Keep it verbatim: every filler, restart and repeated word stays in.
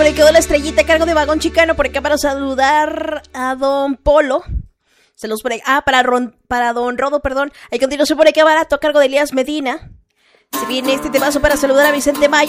Por ahí quedó la estrellita a cargo de Vagón Chicano. Por acá para saludar a Don Polo. Saludos por ahí. Ah, para, Ron, para Don Rodo, perdón. Hay continuación por acá barato a cargo de Elías Medina. Se viene este temazo para saludar a Vicente Mayo.